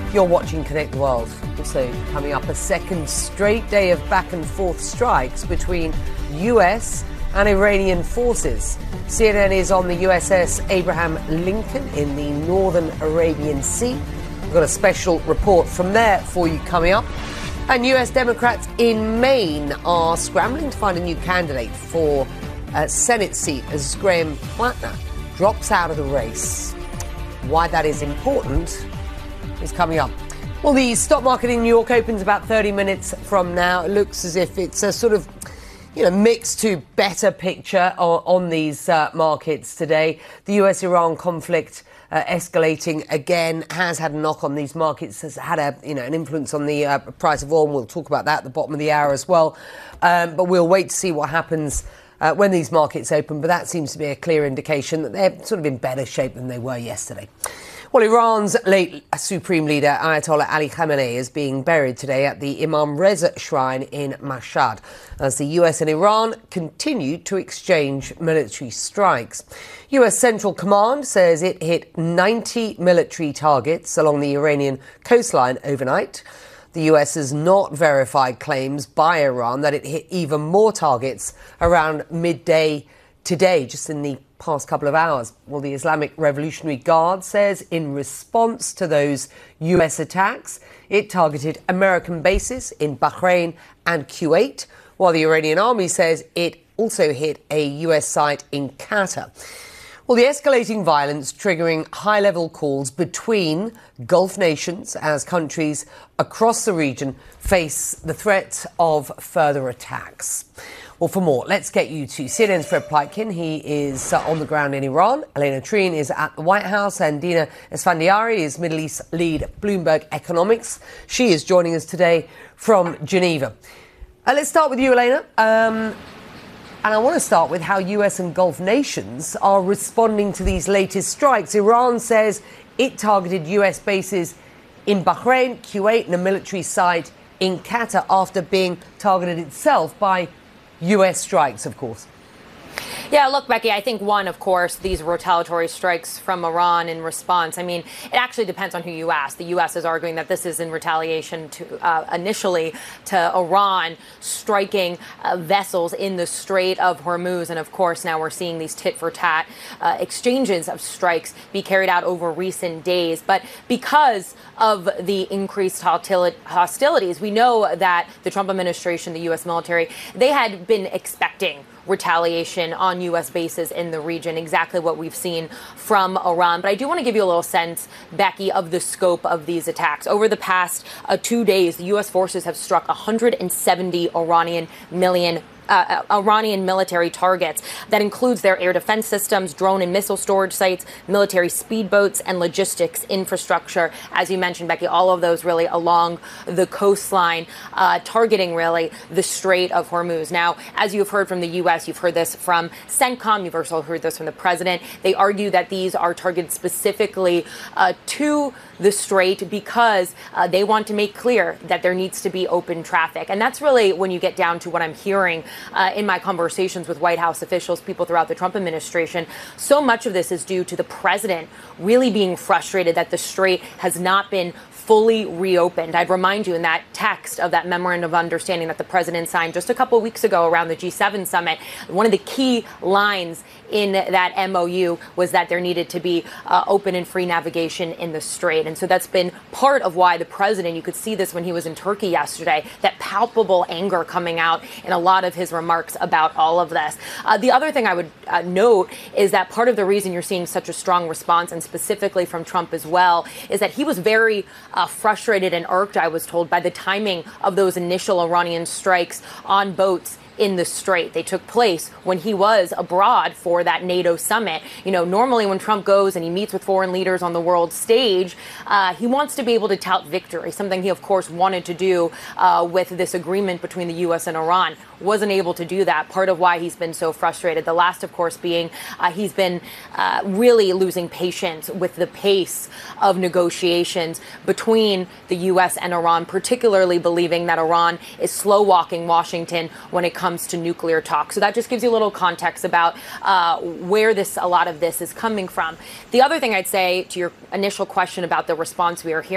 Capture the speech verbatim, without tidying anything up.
You're watching Connect the World. Also coming up, a second straight day of back and forth strikes between U S and Iranian forces. C N N is on the U S S Abraham Lincoln in the northern Arabian Sea. We've got a special report from there for you coming up. And U S Democrats in Maine are scrambling to find a new candidate for a Senate seat as Graham Plattner drops out of the race. Why that is important is coming up. Well, the stock market in New York opens about thirty minutes from now. It looks as if it's a sort of, you know, mixed to better picture on, on these uh, markets today. The U S Iran conflict uh, escalating again has had a knock on these markets, has had a, you know, an influence on the uh, price of oil. And we'll talk about that at the bottom of the hour as well. Um, but we'll wait to see what happens uh, when these markets open. But that seems to be a clear indication that they're sort of in better shape than they were yesterday. Well, Iran's late Supreme Leader Ayatollah Ali Khamenei is being buried today at the Imam Reza Shrine in Mashhad as the U S and Iran continue to exchange military strikes. U S Central Command says it hit ninety military targets along the Iranian coastline overnight. The U S has not verified claims by Iran that it hit even more targets around midday today, just in the past couple of hours. Well, the Islamic Revolutionary Guard says in response to those U S attacks, it targeted American bases in Bahrain and Kuwait, while the Iranian army says it also hit a U S site in Qatar. Well, the escalating violence triggering high-level calls between Gulf nations as countries across the region face the threat of further attacks. Well, for more, let's get you to C N N's Fred Pleitkin. He is uh, on the ground in Iran. Elena Treen is at the White House, and Dina Esfandiari is Middle East lead at Bloomberg Economics. She is joining us today from Geneva. Uh, let's start with you, Elena. Um, and I want to start with how U S and Gulf nations are responding to these latest strikes. Iran says it targeted U S bases in Bahrain, Kuwait, and a military site in Qatar after being targeted itself by U S strikes, of course. Yeah, look, Becky, I think one, of course, these retaliatory strikes from Iran in response. I mean, it actually depends on who you ask. The U S is arguing that this is in retaliation to uh, initially to Iran striking uh, vessels in the Strait of Hormuz. And of course, now we're seeing these tit for tat uh, exchanges of strikes be carried out over recent days. But because of the increased hostil- hostilities, we know that the Trump administration, the U S military, they had been expecting retaliation on U S bases in the region, exactly what we've seen from Iran. But I do want to give you a little sense, Becky, of the scope of these attacks. Over the past uh, two days, the U S forces have struck one hundred seventy Iranian million Uh, Iranian military targets. That includes their air defense systems, drone and missile storage sites, military speedboats, and logistics infrastructure. As you mentioned, Becky, all of those really along the coastline, uh, targeting really the Strait of Hormuz. Now, as you've heard from the U S, you've heard this from CENTCOM, you've also heard this from the president. They argue that these are targeted specifically uh, to the Strait because uh, they want to make clear that there needs to be open traffic. And that's really when you get down to what I'm hearing Uh, in my conversations with White House officials, people throughout the Trump administration. So much of this is due to the president really being frustrated that the Strait has not been fully reopened. I'd remind you in that text of that memorandum of understanding that the president signed just a couple of weeks ago around the G seven summit, one of the key lines in that M O U was that there needed to be uh, open and free navigation in the Strait. And so that's been part of why the president, you could see this when he was in Turkey yesterday, that palpable anger coming out in a lot of his remarks about all of this. Uh, the other thing I would uh, note is that part of the reason you're seeing such a strong response, and specifically from Trump as well, is that he was very uh, frustrated and irked, I was told, by the timing of those initial Iranian strikes on boats in the Strait. They took place when he was abroad for that NATO summit. You know, normally when Trump goes and he meets with foreign leaders on the world stage, uh, he wants to be able to tout victory, something he, of course, wanted to do uh, with this agreement between the U S and Iran. Wasn't able to do that. Part of why he's been so frustrated. The last, of course, being uh, he's been uh, really losing patience with the pace of negotiations between the U S and Iran, particularly believing that Iran is slow walking Washington when it comes to nuclear talk. So that just gives you a little context about uh, where this, a lot of this is coming from. The other thing I'd say to your initial question about the response we are hearing